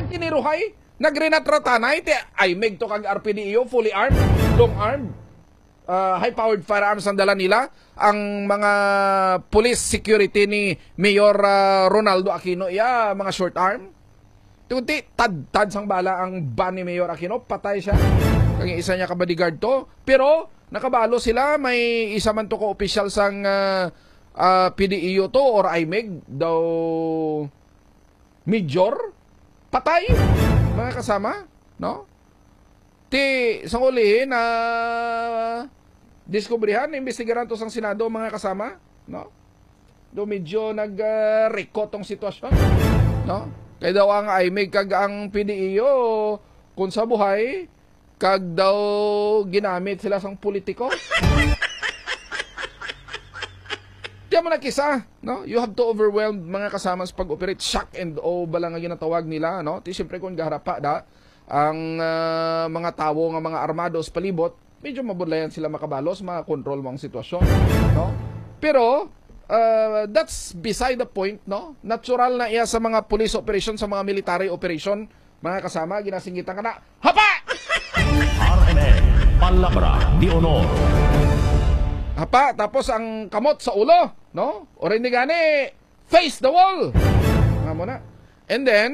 Iniruhay, nagrinatratanay, ay meg to kag RPDEO, fully armed, long armed, high-powered firearms ang dala nila. Ang mga police security ni Mayor Ronaldo Aquino, mga short arm. Tunti, tad sang bala ang ban ni Mayor Aquino, patay siya. Kaya isa niya ka-bodyguard to. Pero, nakabalo sila, may isa man to ka-official sang PDEO to, or IMEG, daw major, patay, mga kasama, no? Sang ulihin na diskubrihan, imbestigaran to sang Senado, mga kasama, no? Do medyo nag-reco tong sitwasyon, no? Kaya daw ang IMEG kag ang PDEO kung sa buhay, kag daw ginamit sila sang politiko. Diyan mo nakisa, no? You have to overwhelm mga kasama sa pag-operate, shock and awe bala nga ginatawag nila, no? Siyempre kung gaharapa ang mga tao nga mga armados palibot, medyo mabudlayan sila makabalos, makakontrol mo ang sitwasyon, no? Pero that's beside the point, no? Natural na iya sa mga police operation, sa mga military operation, mga kasama, ginasingitan ka na, hapa! RMN, Palabra di Honor. Hapa, tapos ang kamot sa ulo, no? O rin gani, face the wall. Nga mo na. And then,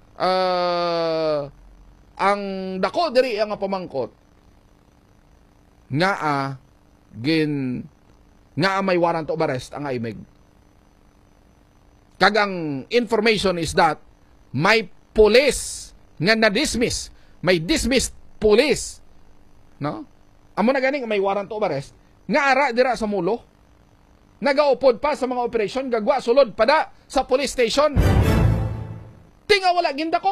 ang dako diri ang pamangkot, nga may warrant of arrest ang IMEG. Kagang information is that may police nga na-dismiss, may dismissed police, no? Amo na ganing may warrant of arrest nga ara dira sa mulo, nagaupod pa sa mga operasyon, gagwa sulod pada sa police station, tinga wala gindakop.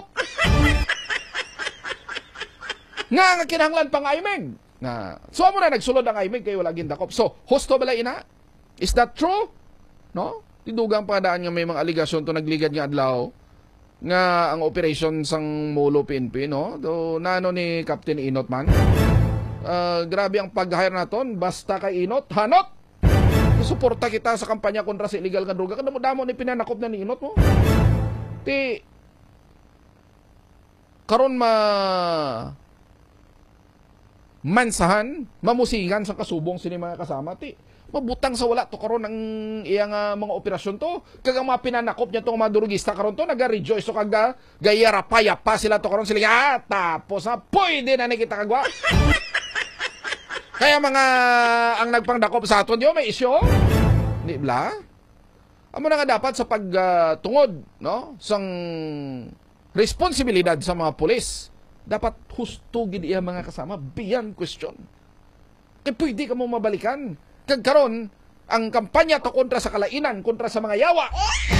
Nga kinahanglan pang IMEG na so amo na nagsulod ang IMEG kay wala gindakop. So husto bala ina, is that true? No, tidugang padaan nga may mga aligasyon to nagligad nga adlaw nga ang operation sang mulo PNP, no? Do nano ni Captain Inot man, grabe ang pag-hire naton, basta kay Inot hanot, suporta kita sa kampanya kontra sa illegal nga droga. Kadamo-damo ni pinanakop na ni Inot mo, karon mansahan, mamusingan sa kasubong sini mga kasama, mabutang sa wala to karon ang iyang mga operasyon to. Kag mga pinanakop niya tong mga durugista karon to, naga-rejoice to kag gayarapa-yapa sila to karon sila. Tapos pwede na nakita kagwa. Kaya mga ang nagpangdakop sa aton yo may isyo. Di bla? Amo na nga dapat sa pagtungod, no? Sang responsibilidad sa mga pulis. Dapat husto gid iya mga kasama, beyond question. Kaya pwede ka mo mabalikan. Kag karon ang kampanya to kontra sa kalainan, kontra sa mga yawa,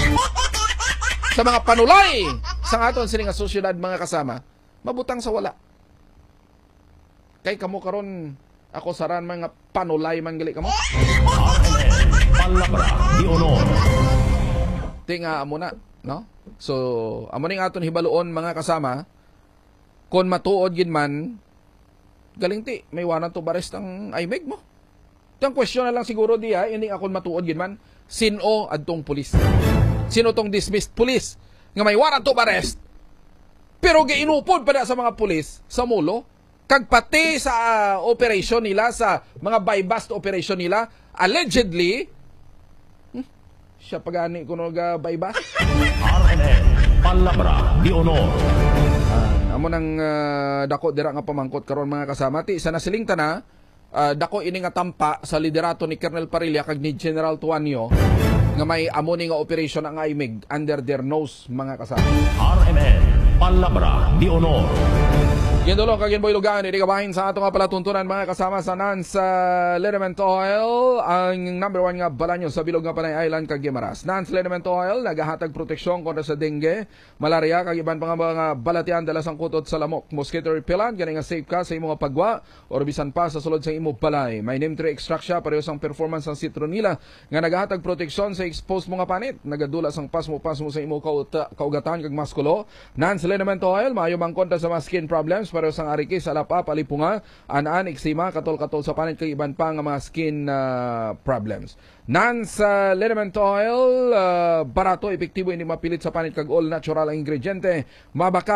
sa mga panulay sa aton sining sosyedad mga kasama, mabutang sa wala. Kay kamo karon ako saran mga panulay man gali kamo. Palabra di Honor. Tinga amo na, no? So amo ning aton hibaluon mga kasama. Kung matuod gid man, galing may warrant of arrest ang IMEG mo. Itong question na lang siguro diya, hindi akong matuod gid man, sino adtong pulis? Sino tong dismissed pulis nga may warrant of arrest? Pero giinupod pa sa mga pulis sa mulo, kag pati sa operation nila, sa mga buy-bust operation nila, allegedly, siya pagani kuno ga buy-bust. RMN, Palabra di Honor. Amo nang dako dira nga pamangkot karon mga kasama, sa nasilingta na dako ini nga tampa sa liderato ni Colonel Parilla kag ni General Tuanyo nga may amo ni nga operation ang IMEG under their nose mga kasama. RMN, Palabra di Honor. Gindulo kag Boy Lugan, hindi kabahin sa ato nga palatuntunan mga kasama sa Nance Liniment Oil, ang number 1 nga balanyo sa bilog nga Panay Island kag Guimaras. Nance Liniment Oil nagahatag proteksyon kontra sa dengue, malaria kag iban pa nga mga balatian dala sang kutot sa lamok, mosquito repellent gani nga safe ka sa imong pagwa or bisan pa sa sulod sa imong balay. May name tree extract siya pareho sang performance sang citronella nga nagahatag proteksyon sa exposed mga panit, nagadula sang pasmo sa imong kaugatan kag maskulo. Nance Liniment Oil maayo mang kontra sa mga skin problems pareho sang arikis, alapa, palipunga, anaan, eksima, katol-katol sa panit kay iban pa nga mga skin problems. Nance Liniment Oil, barato, epektibo, hindi mapilit sa panit kag all natural ang ingrediente, mabaka